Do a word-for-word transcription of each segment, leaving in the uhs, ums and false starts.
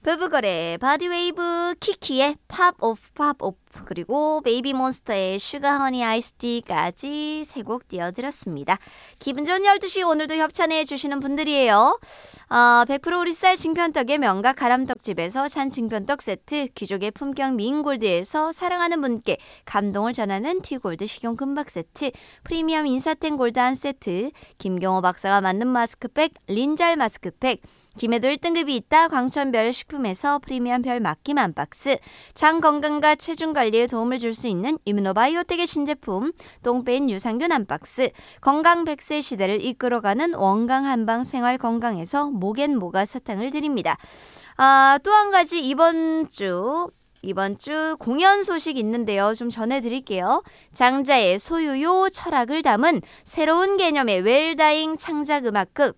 부부거래 바디웨이브 키키의 팝 오프 팝 오프 그리고 베이비몬스터의 슈가 허니 아이스티까지 세 곡 띄워드렸습니다. 기분 좋은 열두 시 오늘도 협찬해 주시는 분들이에요. 어, 백 퍼센트 오리쌀 징편떡의 명가 가람떡집에서 찬 징편떡 세트, 귀족의 품격 미인골드에서 사랑하는 분께 감동을 전하는 티골드 식용 금박 세트, 프리미엄 인사템 골드 한 세트, 김경호 박사가 만든 마스크팩 린잘 마스크팩, 김에도 일 등급이 있다 광천별 식품에서 프리미엄 별 맡김 한 박스, 장 건강과 체중 관리에 도움을 줄 수 있는 이뮤노바이오텍의 신제품 똥 뺀 유산균 한 박스, 건강 백 세 시대를 이끌어가는 원강 한방 생활 건강에서 목앤모가 사탕을 드립니다. 아, 또 한 가지 이번 주 이번 주 공연 소식 있는데요. 좀 전해드릴게요. 장자의 소유요 철학을 담은 새로운 개념의 웰다잉 창작음악극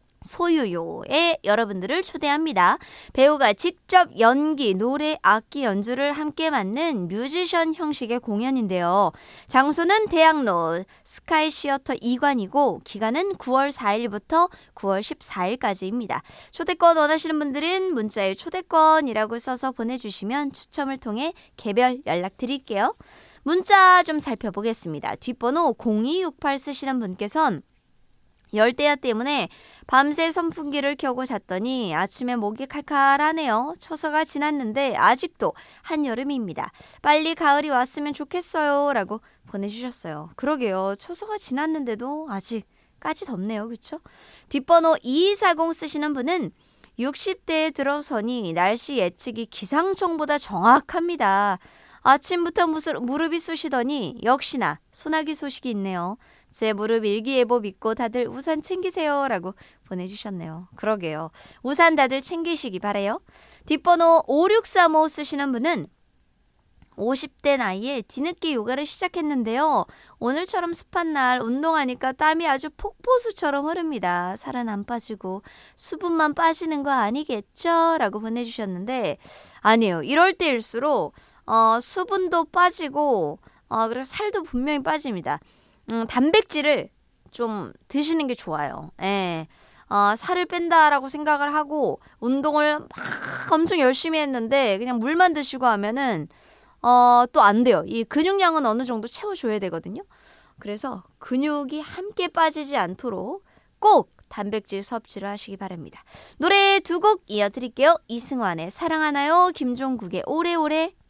소유요에 여러분들을 초대합니다. 배우가 직접 연기, 노래, 악기 연주를 함께 맡는 뮤지션 형식의 공연인데요. 장소는 대학로 스카이 시어터 이 관이고 기간은 구월 사일부터 구월 십사일까지입니다. 초대권 원하시는 분들은 문자에 초대권이라고 써서 보내주시면 추첨을 통해 개별 연락드릴게요. 문자 좀 살펴보겠습니다. 뒷번호 공이육팔 쓰시는 분께선 열대야 때문에 밤새 선풍기를 켜고 잤더니 아침에 목이 칼칼하네요. 처서가 지났는데 아직도 한여름입니다. 빨리 가을이 왔으면 좋겠어요. 라고 보내주셨어요. 그러게요. 처서가 지났는데도 아직까지 덥네요. 그렇죠? 뒷번호 이이사공 쓰시는 분은 육십 대에 들어서니 날씨 예측이 기상청보다 정확합니다. 아침부터 무릎이 쑤시더니 역시나 소나기 소식이 있네요. 제 무릎 일기예보 믿고 다들 우산 챙기세요 라고 보내주셨네요. 그러게요. 우산 다들 챙기시기 바래요. 뒷번호 오육삼오 쓰시는 분은 오십 대 나이에 뒤늦게 요가를 시작했는데요. 오늘처럼 습한 날 운동하니까 땀이 아주 폭포수처럼 흐릅니다. 살은 안 빠지고 수분만 빠지는 거 아니겠죠? 라고 보내주셨는데 아니에요. 이럴 때일수록 어, 수분도 빠지고 어, 그리고 살도 분명히 빠집니다. 음, 단백질을 좀 드시는 게 좋아요. 예. 어, 살을 뺀다라고 생각을 하고 운동을 막 엄청 열심히 했는데 그냥 물만 드시고 하면은 어, 또 안 돼요. 이 근육량은 어느 정도 채워줘야 되거든요. 그래서 근육이 함께 빠지지 않도록 꼭 단백질 섭취를 하시기 바랍니다. 노래 두 곡 이어드릴게요. 이승환의 사랑하나요? 김종국의 오래오래.